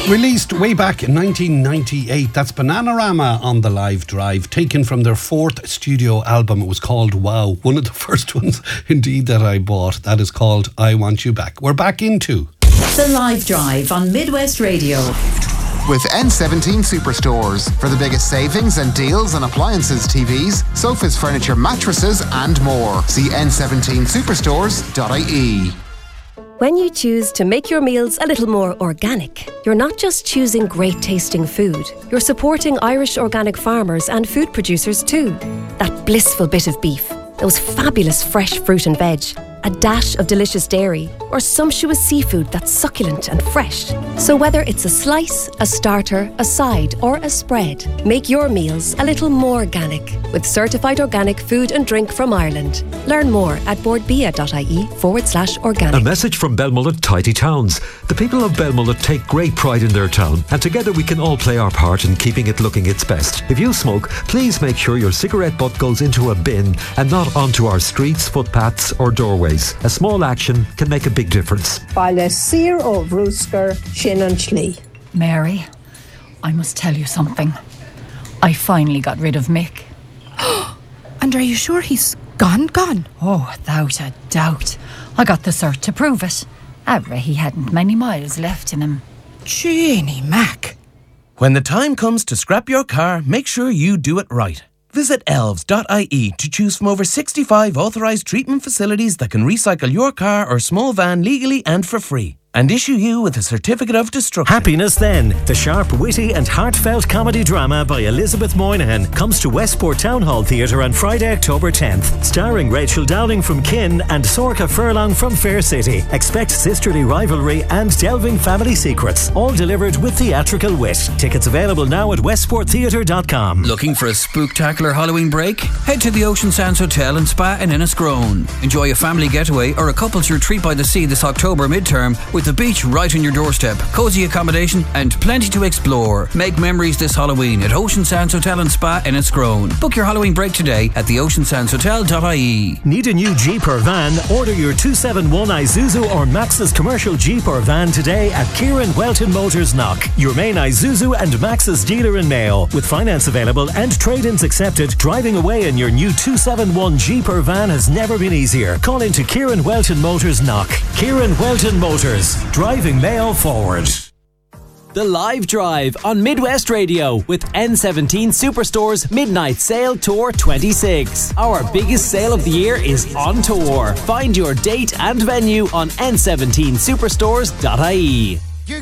Released way back in 1998, that's Bananarama on the Live Drive, taken from their fourth studio album. It was called Wow, one of the first ones indeed that I bought. That is called I Want You Back. We're back into The Live Drive on Midwest Radio. With N17 Superstores for the biggest savings and deals on appliances, TVs, sofas, furniture, mattresses and more. See n17superstores.ie. When you choose to make your meals a little more organic, you're not just choosing great tasting food, you're supporting Irish organic farmers and food producers too. That blissful bit of beef, those fabulous fresh fruit and veg, a dash of delicious dairy, or sumptuous seafood that's succulent and fresh. So whether it's a slice, a starter, a side, or a spread, make your meals a little more organic with certified organic food and drink from Ireland. Learn more at boardbia.ie/organic. A message from Belmullet Tidy Towns. The people of Belmullet take great pride in their town, and together we can all play our part in keeping it looking its best. If you smoke, please make sure your cigarette butt goes into a bin and not onto our streets, footpaths or doorways. A small action can make a big difference. Baile Sir of Roosker, Shin and Schlee. Mary, I must tell you something. I finally got rid of Mick. And are you sure he's gone? Oh, without a doubt. I got the cert to prove it. He hadn't many miles left in him. Jeannie Mac. When the time comes to scrap your car, make sure you do it right. Visit elves.ie to choose from over 65 authorised treatment facilities that can recycle your car or small van legally and for free, and issue you with a certificate of destruction. Happiness Then, the sharp, witty and heartfelt comedy drama by Elizabeth Moynihan, comes to Westport Town Hall Theatre on Friday, October 10th. Starring Rachel Dowling from Kin and Sorka Furlong from Fair City. Expect sisterly rivalry and delving family secrets, all delivered with theatrical wit. Tickets available now at westporttheatre.com. Looking for a spooktacular Halloween break? Head to the Ocean Sands Hotel and Spa in Enniscrone. Enjoy a family getaway or a couple's retreat by the sea this October midterm with the beach right on your doorstep, cosy accommodation and plenty to explore. Make memories this Halloween at Ocean Sands Hotel and Spa in Enniscrone. Book your Halloween break today at theoceansandshotel.ie. Need a new Jeep or van? Order your 271 Isuzu or Maxus commercial Jeep or van today at Kieran Welton Motors Knock, your main Isuzu and Maxus dealer in Mayo. With finance available and trade-ins accepted, driving away in your new 271 Jeep or van has never been easier. Call into Kieran Welton Motors Knock. Kieran Welton Motors, driving Mayo forward. The Live Drive on Midwest Radio with N17 Superstore's Midnight Sale Tour 26. Our biggest sale of the year is on tour. Find your date and venue on n17superstores.ie.